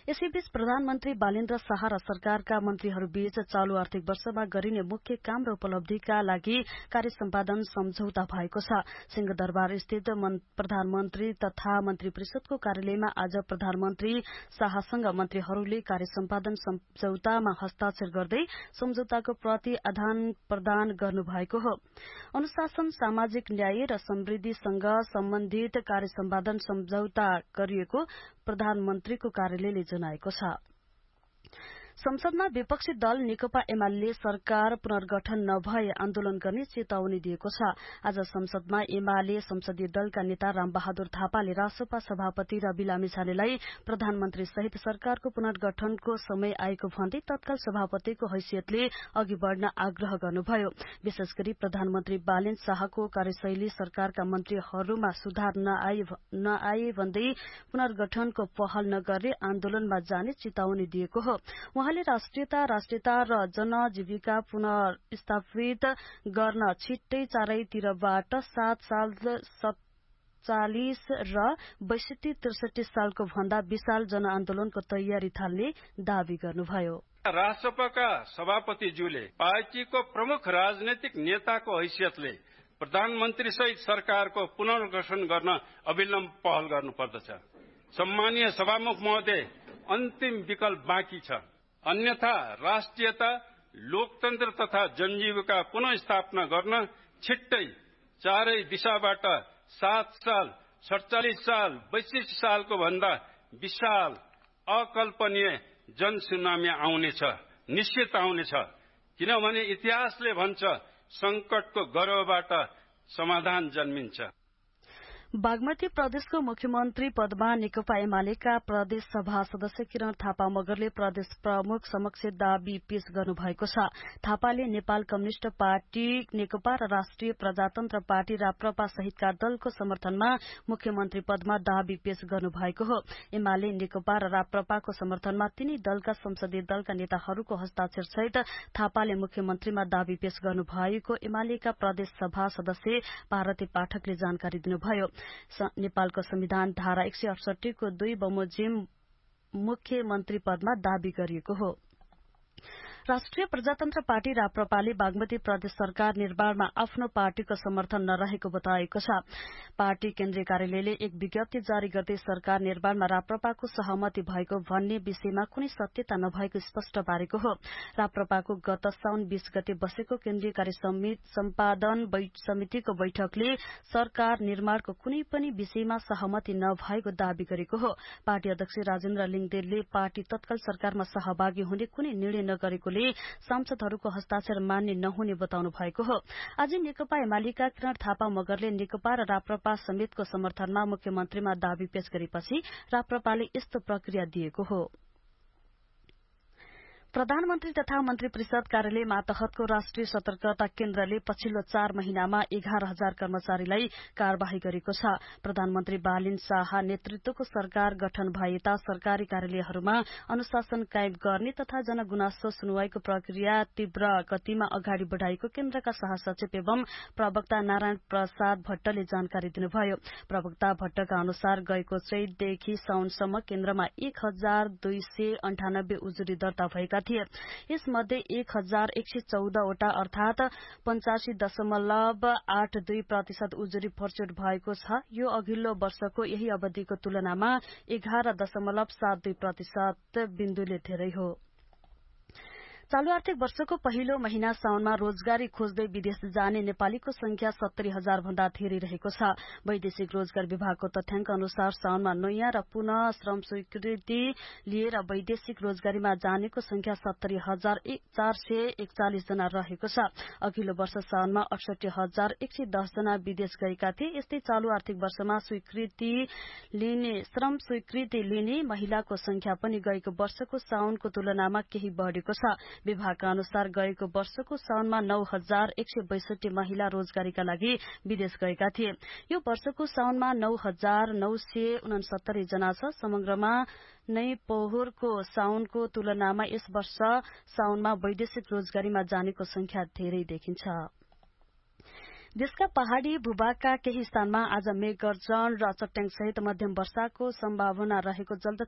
यसैबीच प्रधानमन्त्री बालेन्द्र शाह र सरकारका मन्त्रीहरूबीच चालू आर्थिक वर्षमा गरिने मुख्य काम र उपलब्धिका लागि कार्य सम्पादन सम्झौता भएको छ। सिंहदरबार स्थित प्रधानमन्त्री तथा मन्त्री परिषदको कार्यालयमा आज प्रधानमन्त्री शाहसँग मन्त्रीहरूले कार्य सम्पादन सम्झौतामा हस्ताक्षर गर्दै सम्झौताको प्रति आदान प्रदान गर्नुभएको हो। अनुशासन, सामाजिक न्याय र समृद्धिसँग सम्बन्धित कार्य सम्पादन सम्झौता गरिएको प्रधानमन्त्रीको कार्यालयले जनाएको छ। संसदमा विपक्षी दल नेकपा एमाले सरकार पुनर्गठन नभए आन्दोलन गर्ने चेतावनी दिएको छ। आज संसदमा एमाले संसदीय दलका नेता रामबहादुर थापाले रासपा सभापति रवि लामिछानेलाई प्रधानमन्त्री सहित सरकारको पुनर्गठनको समय आएको भन्दै तत्काल सभापतिको हैसियतले अघि बढ़न आग्रह गर्नुभयो। विशेष गरी प्रधानमन्त्री बालेन्द्र शाहको कार्यशैली सरकारका मन्त्रीहरूमा सुधार नआए भन्दै पुनर्गठनको पहल नगर्ने आन्दोलनमा जाने चेतावनी दिएको हो। उहाँले राष्ट्रियता र जनजीविका पुनर्स्थापित गर्न छिट्टै चारैतिरबाट 7 साल 47 र 62-63 सालको भन्दा विशाल जनआन्दोलनको तयारी थाल्ने दावी गर्नुभयो। राष्ट्रपतिका सभापतिज्यूले पार्टीको प्रमुख राजनैतिक नेताको हैसियतले प्रधानमन्त्री सहित सरकारको पुनर्गठन गर्न अविलम्ब पहल गर्नुपर्दछ। सम्मानीय सभामुख महोदय, अन्तिम विकल्प बाँकी छ। अन्यथा राष्ट्रियता, लोकतन्त्र तथा जनजीविका पुनःस्थापना गर्न छिट्टै चारै दिशाबाट 7 साल 47 साल 62 सालको भन्दा विशाल अकल्पनीय जनसुनामी आउनेछ, निश्चित आउनेछ। किनभने इतिहासले भन्छ संकटको गर्भबाट समाधान जन्मिन्छ। बागमती प्रदेशको मुख्यमन्त्री पदमा नेकपा एमालेका प्रदेश सभा सदस्य किरण थापा मगरले प्रदेश प्रमुख समक्ष दावी पेश गर्नुभएको छ। थापाले नेपाल कम्युनिष्ट पार्टी नेकपा र राष्ट्रिय प्रजातन्त्र पार्टी राप्रपा सहितका दलको समर्थनमा मुख्यमन्त्री पदमा दावी पेश गर्नुभएको हो। एमाले, नेकपा र राप्रपाको समर्थनमा तिनै दलका संसदीय दलका नेताहरूको हस्ताक्षर सहित थापाले मुख्यमन्त्रीमा दावी पेश गर्नुभएको एमालेका प्रदेश सभा सदस्य भारती पाठकले जानकारी दिनुभयो। नेपालको संविधान धारा 168 को 2 बमोजिम मुख्यमन्त्री पदमा दावी गरिएको हो। राष्ट्रिय प्रजातन्त्र पार्टी राप्रपाले बागमती प्रदेश सरकार निर्माणमा आफ्नो पार्टीको समर्थन नरहेको बताएको छ। पार्टी केन्द्रीय कार्यालयले एक विज्ञप्ति जारी गर्दै सरकार निर्माणमा राप्रपाको सहमति भएको भन्ने विषयमा कुनै सत्यता नभएको स्पष्ट पारेको हो। राप्रपाको गत साउन 20 गते बसेको केन्द्रीय कार्य सम्पादन समितिको बैठकले सरकार निर्माणको कुनै पनि विषयमा सहमति नभएको दावी गरेको हो। पार्टी अध्यक्ष राजेन्द्र लिङदेनले पार्टी तत्काल सरकारमा सहभागी हुने कुनै निर्णय नगरेकोले सांसदहरूको हस्ताक्षर मान्ने नहुने बताउनु भएको हो। आज नेकपा एमालेका किरण थापा मगरले नेकपा र राप्रपा समेतको समर्थनमा मुख्यमन्त्रीमा दावी पेश गरेपछि राप्रपाले यस्तो प्रक्रिया दिएको हो। प्रधानमन्त्री तथा मन्त्री परिषद कार्यालय मातहतको राष्ट्रिय सतर्कता केन्द्रले पछिल्लो 4 महिनामा 11,000 कर्मचारीलाई कार्यवाही गरेको छ। प्रधानमन्त्री बालेन्द्र शाह नेतृत्वको सरकार गठन भएता सरकारी कार्यालयहरूमा अनुशासन कायम गर्ने तथा जनगुनासो सुनवाईको प्रक्रिया तीव्र गतिमा अगाडि बढ़ाएको केन्द्रका सहसचिव एवं प्रवक्ता नारायण प्रसाद भट्टले जानकारी दिनुभयो। प्रवक्ता भट्टका अनुसार गएको चैतदेखि साउनसम्म केन्द्रमा 1,298 उजुरी दर्ता भएका थिए। यसमध्ये 1,114 वटा अर्थात 85.82% उजुरी प्रचुर भएको छ। यो अघिल्लो वर्षको यही अवधिको तुलनामा 11.72% बिन्दुले धेरै हो। चालू आर्थिक वर्षको पहिलो महिना साउनमा रोजगारी खोज्दै विदेश जाने नेपालीको संख्या 70,000 भन्दा धेरै रहेको छ। वैदेशिक रोजगार विभागको तथ्याङ्क अनुसार साउनमा नयाँ र पुनः श्रम स्वीकृति लिएर वैदेशिक रोजगारीमा जानेको संख्या 70,441 जना रहेको छ। अघिल्लो वर्ष साउनमा 68,110 जना विदेश गएका थिए। यस्तै चालू आर्थिक वर्षमा श्रम स्वीकृति लिने महिलाको संख्या पनि गएको वर्षको साउनको तुलनामा केही बढ़ेको छ। विभागका अनुसार गएको वर्षको साउनमा 9,162 महिला रोजगारीका लागि विदेश गएका थिए। यो वर्षको साउनमा 9,969 जना छ। समग्रमा नै पोहोरको साउनको तुलनामा यस वर्ष साउनमा वैदेशिक रोजगारीमा जानेको संख्या धेरै देखिन्छ। देशका पहाड़ी भूभागका केही स्थानमा आज मेघगर्जन र चट्याङ सहित मध्यम वर्षाको सम्भावना रहेको जल